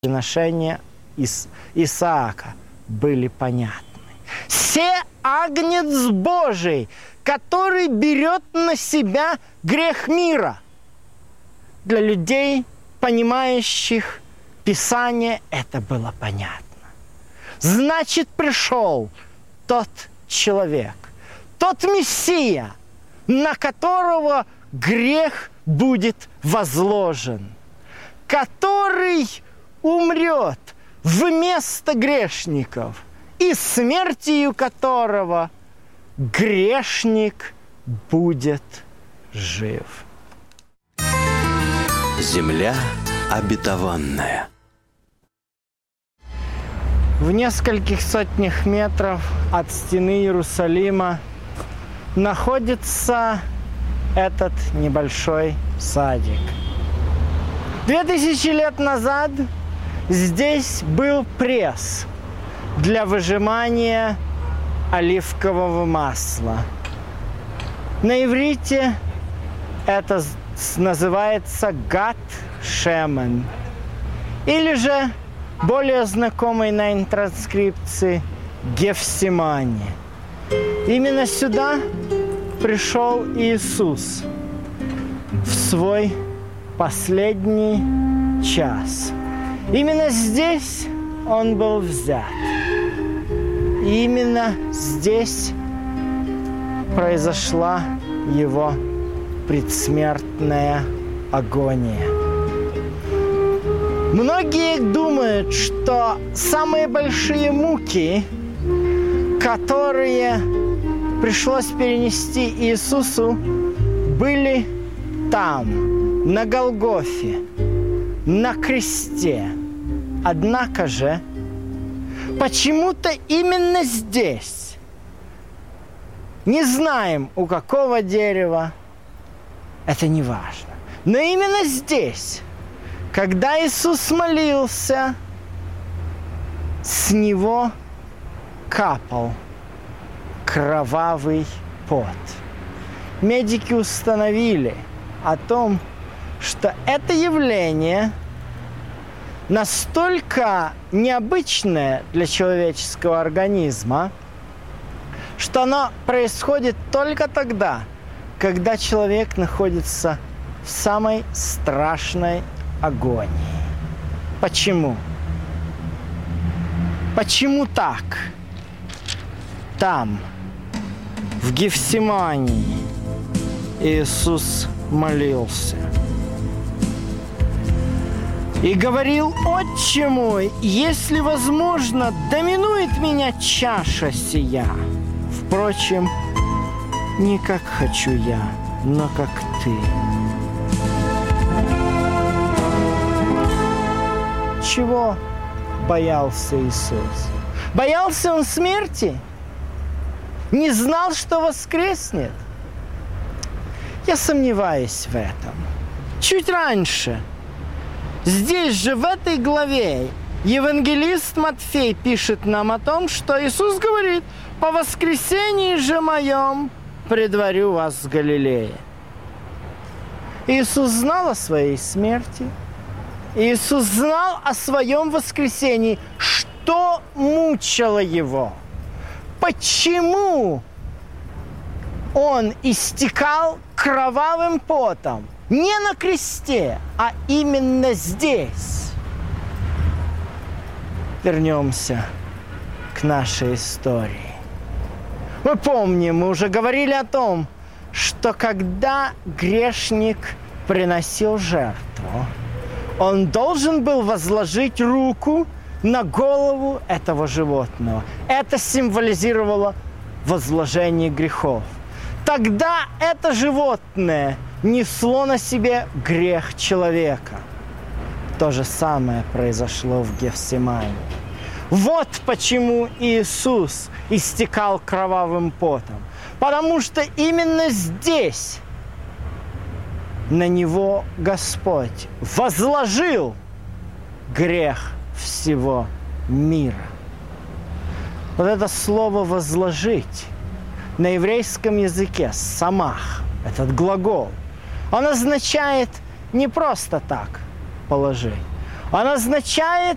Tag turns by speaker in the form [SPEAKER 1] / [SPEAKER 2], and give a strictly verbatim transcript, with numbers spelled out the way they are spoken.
[SPEAKER 1] приношения Ис- Исаака были понятны. «Се агнец Божий, который берет на себя грех мира». Для людей, понимающих Писание, это было понятно. Значит, пришел тот человек, тот Мессия, на которого грех будет возложен, который умрет вместо грешников, и смертью которого грешник будет жив.
[SPEAKER 2] Земля обетованная.
[SPEAKER 1] В нескольких сотнях метров от стены Иерусалима находится этот небольшой садик. Две тысячи лет назад здесь был пресс для выжимания оливкового масла. На иврите это называется гат-шемен, или же более знакомый на транскрипции Гефсимани. Именно сюда пришел Иисус в свой последний час. Именно здесь он был взят. И именно здесь произошла его предсмертная агония. Многие думают, что самые большие муки, которые пришлось перенести Иисусу, были там, на Голгофе, на кресте. Однако же, почему-то именно здесь, не знаем, у какого дерева, это не важно, но именно здесь, когда Иисус молился, с него капал кровавый пот. Медики установили о том, что это явление настолько необычное для человеческого организма, что оно происходит только тогда, когда человек находится в самой страшной агонии. Почему? Почему так? Там, в Гефсимании, Иисус молился и говорил: «Отче мой, если возможно, доминует меня чаша сия. Впрочем, не как хочу я, но как ты». Чего боялся Иисус? Боялся он смерти? Не знал, что воскреснет? Я сомневаюсь в этом. Чуть раньше, здесь же, в этой главе, евангелист Матфей пишет нам о том, что Иисус говорит: «По воскресении же моем предварю вас в Галилее». Иисус знал о своей смерти. Иисус знал о своем воскресении. Что мучило его? Почему он истекал кровавым потом? Не на кресте, а именно здесь. Вернемся к нашей истории. Мы помним, мы уже говорили о том, что когда грешник приносил жертву, он должен был возложить руку на голову этого животного. Это символизировало возложение грехов. Тогда это животное несло на себе грех человека. То же самое произошло в Гефсимании. Вот почему Иисус истекал кровавым потом. Потому что именно здесь на него Господь возложил грех всего мира. Вот это слово «возложить» на еврейском языке «самах», этот глагол, он означает не просто так положить. Он означает